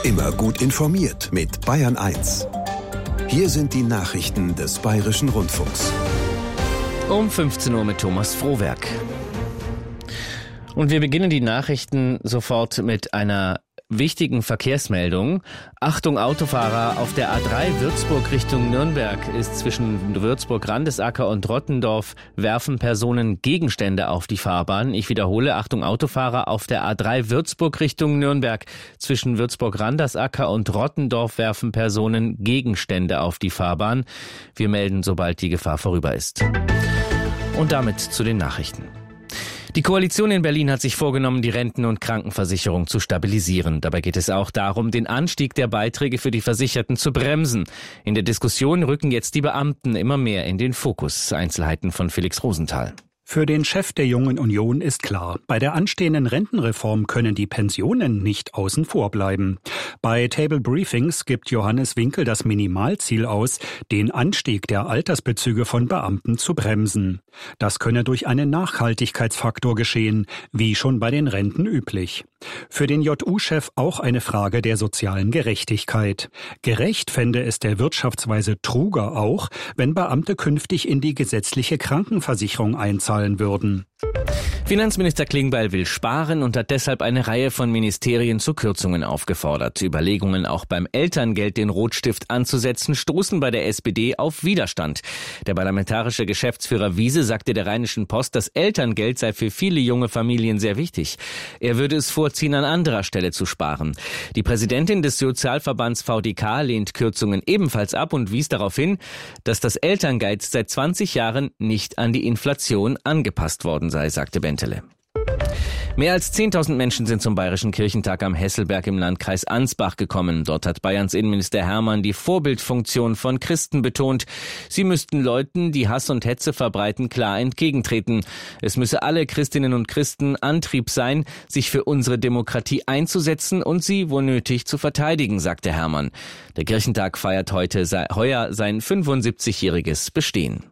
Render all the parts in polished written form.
Immer gut informiert mit Bayern 1. Hier sind die Nachrichten des Bayerischen Rundfunks. Um 15 Uhr mit Thomas Frohwerk. Und wir beginnen die Nachrichten sofort mit einer wichtigen Verkehrsmeldung. Achtung Autofahrer, auf der A3 Würzburg Richtung Nürnberg ist zwischen Würzburg-Randesacker und Rottendorf werfen Personen Gegenstände auf die Fahrbahn. Ich wiederhole, Achtung Autofahrer, auf der A3 Würzburg Richtung Nürnberg zwischen Würzburg-Randesacker und Rottendorf werfen Personen Gegenstände auf die Fahrbahn. Wir melden, sobald die Gefahr vorüber ist. Und damit zu den Nachrichten. Die Koalition in Berlin hat sich vorgenommen, die Renten- und Krankenversicherung zu stabilisieren. Dabei geht es auch darum, den Anstieg der Beiträge für die Versicherten zu bremsen. In der Diskussion rücken jetzt die Beamten immer mehr in den Fokus. Einzelheiten von Felix Rosenthal. Für den Chef der Jungen Union ist klar, bei der anstehenden Rentenreform können die Pensionen nicht außen vor bleiben. Bei Table Briefings gibt Johannes Winkel das Minimalziel aus, den Anstieg der Altersbezüge von Beamten zu bremsen. Das könne durch einen Nachhaltigkeitsfaktor geschehen, wie schon bei den Renten üblich. Für den JU-Chef auch eine Frage der sozialen Gerechtigkeit. Gerecht fände es der Wirtschaftsweise Truger auch, wenn Beamte künftig in die gesetzliche Krankenversicherung einzahlen würden. Finanzminister Klingbeil will sparen und hat deshalb eine Reihe von Ministerien zu Kürzungen aufgefordert. Überlegungen, auch beim Elterngeld den Rotstift anzusetzen, stoßen bei der SPD auf Widerstand. Der parlamentarische Geschäftsführer Wiese sagte der Rheinischen Post, das Elterngeld sei für viele junge Familien sehr wichtig. Er würde es vorziehen, an anderer Stelle zu sparen. Die Präsidentin des Sozialverbands VDK lehnt Kürzungen ebenfalls ab und wies darauf hin, dass das Elterngeld seit 20 Jahren nicht an die Inflation angepasst worden sei, sagte Bentele. Mehr als 10.000 Menschen sind zum Bayerischen Kirchentag am Hesselberg im Landkreis Ansbach gekommen. Dort hat Bayerns Innenminister Hermann die Vorbildfunktion von Christen betont. Sie müssten Leuten, die Hass und Hetze verbreiten, klar entgegentreten. Es müsse alle Christinnen und Christen Antrieb sein, sich für unsere Demokratie einzusetzen und sie, wo nötig, zu verteidigen, sagte Hermann. Der Kirchentag feiert heuer sein 75-jähriges Bestehen.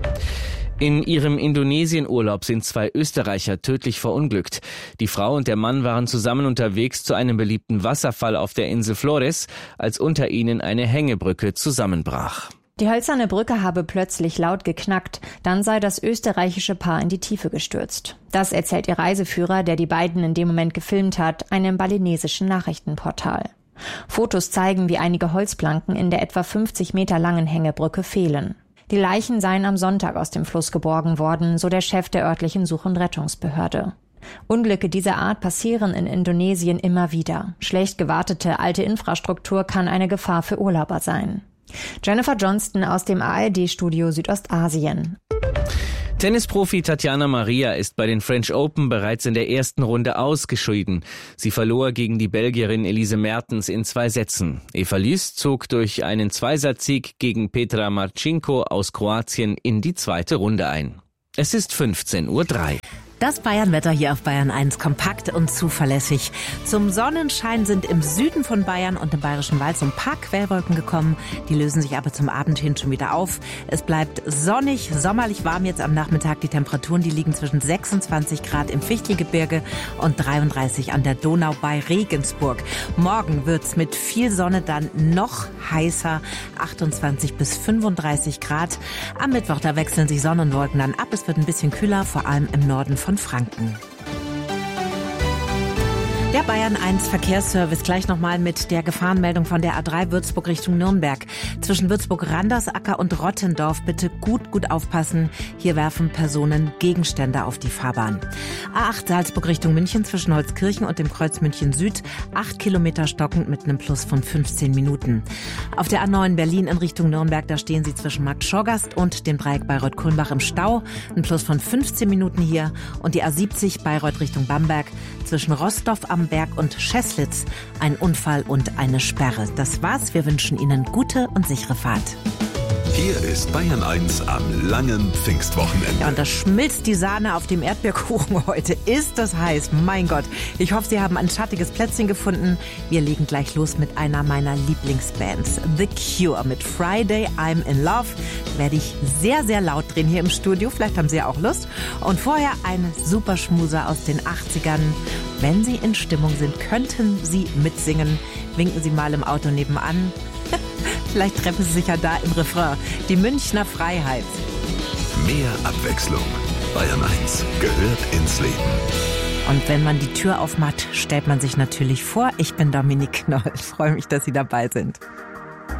In ihrem Indonesienurlaub sind 2 Österreicher tödlich verunglückt. Die Frau und der Mann waren zusammen unterwegs zu einem beliebten Wasserfall auf der Insel Flores, als unter ihnen eine Hängebrücke zusammenbrach. Die hölzerne Brücke habe plötzlich laut geknackt, dann sei das österreichische Paar in die Tiefe gestürzt. Das erzählt ihr Reiseführer, der die beiden in dem Moment gefilmt hat, einem balinesischen Nachrichtenportal. Fotos zeigen, wie einige Holzplanken in der etwa 50 Meter langen Hängebrücke fehlen. Die Leichen seien am Sonntag aus dem Fluss geborgen worden, so der Chef der örtlichen Such- und Rettungsbehörde. Unglücke dieser Art passieren in Indonesien immer wieder. Schlecht gewartete alte Infrastruktur kann eine Gefahr für Urlauber sein. Jennifer Johnston aus dem ARD-Studio Südostasien. Tennisprofi Tatjana Maria ist bei den French Open bereits in der ersten Runde ausgeschieden. Sie verlor gegen die Belgierin Elise Mertens in 2 Sätzen. Eva Lys zog durch einen Zweisatzsieg gegen Petra Marcinko aus Kroatien in die 2. Runde ein. Es ist 15:03 Uhr. Das Bayernwetter hier auf Bayern 1, kompakt und zuverlässig. Zum Sonnenschein sind im Süden von Bayern und im Bayerischen Wald so ein paar Quellwolken gekommen. Die lösen sich aber zum Abend hin schon wieder auf. Es bleibt sonnig, sommerlich warm jetzt am Nachmittag. Die Temperaturen, die liegen zwischen 26 Grad im Fichtelgebirge und 33 an der Donau bei Regensburg. Morgen wird's mit viel Sonne dann noch heißer, 28 bis 35 Grad. Am Mittwoch, da wechseln sich Sonne und Wolken dann ab. Es wird ein bisschen kühler, vor allem im Norden von Franken. Der Bayern 1 Verkehrsservice gleich nochmal mit der Gefahrenmeldung von der A3 Würzburg Richtung Nürnberg. Zwischen Würzburg-Randesacker und Rottendorf bitte gut aufpassen. Hier werfen Personen Gegenstände auf die Fahrbahn. A8 Salzburg Richtung München zwischen Holzkirchen und dem Kreuz München Süd. 8 Kilometer stockend mit einem Plus von 15 Minuten. Auf der A9 Berlin in Richtung Nürnberg, da stehen Sie zwischen Markt Schorgast und dem Dreieck Bayreuth-Kulmbach im Stau. Ein Plus von 15 Minuten hier. Und die A70 Bayreuth Richtung Bamberg zwischen Rostorf am Berg und Scheßlitz. Ein Unfall und eine Sperre. Das war's. Wir wünschen Ihnen gute und sichere Fahrt. Hier ist Bayern 1 am langen Pfingstwochenende. Ja, und da schmilzt die Sahne auf dem Erdbeerkuchen heute. Ist das heiß, mein Gott. Ich hoffe, Sie haben ein schattiges Plätzchen gefunden. Wir legen gleich los mit einer meiner Lieblingsbands. The Cure mit Friday, I'm in Love. Werde ich sehr, sehr laut drehen hier im Studio. Vielleicht haben Sie ja auch Lust. Und vorher ein super Schmuser aus den 80ern. Wenn Sie in Stimmung sind, könnten Sie mitsingen. winken Sie mal im Auto nebenan. Vielleicht treffen Sie sich ja da im Refrain. Die Münchner Freiheit. Mehr Abwechslung. Bayern 1 gehört ins Leben. Und wenn man die Tür aufmacht, stellt man sich natürlich vor. Ich bin Dominique Knoll. Ich freue mich, dass Sie dabei sind.